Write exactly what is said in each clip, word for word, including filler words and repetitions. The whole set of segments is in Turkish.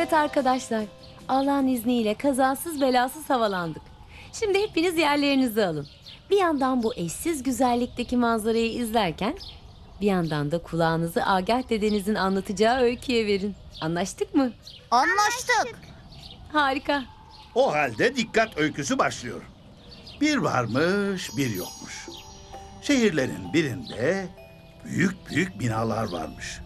Evet arkadaşlar, Allah'ın izniyle kazasız belasız havalandık. Şimdi hepiniz yerlerinizi alın. Bir yandan bu eşsiz güzellikteki manzarayı izlerken, bir yandan da kulağınızı Agah dedenizin anlatacağı öyküye verin. Anlaştık mı? Anlaştık. Harika. O halde dikkat öyküsü başlıyor. Bir varmış, bir yokmuş. Şehirlerin birinde büyük büyük binalar varmış.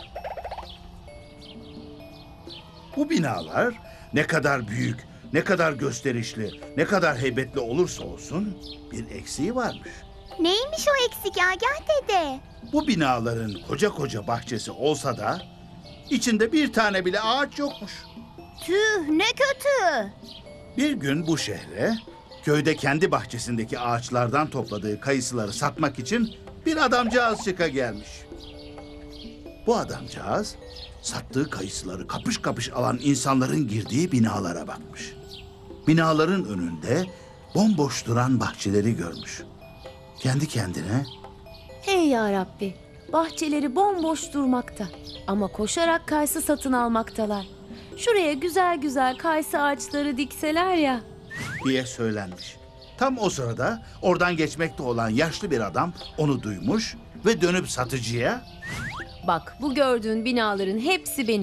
Bu binalar ne kadar büyük, ne kadar gösterişli, ne kadar heybetli olursa olsun bir eksiği varmış. Neymiş o eksik Agah dede? Bu binaların koca koca bahçesi olsa da içinde bir tane bile ağaç yokmuş. Tüh, ne kötü. Bir gün bu şehre köyde kendi bahçesindeki ağaçlardan topladığı kayısıları satmak için bir adamcağız çıka gelmiş. Bu adamcağız sattığı kayısıları kapış kapış alan insanların girdiği binalara bakmış. Binaların önünde bomboş duran bahçeleri görmüş. Kendi kendine Hey ya Rabbi, bahçeleri bomboş durmakta ama koşarak kayısı satın almaktalar. Şuraya güzel güzel kayısı ağaçları dikseler ya. diye söylenmiş. Tam o sırada oradan geçmekte olan yaşlı bir adam onu duymuş ve dönüp satıcıya Bak, bu gördüğün binaların hepsi benim.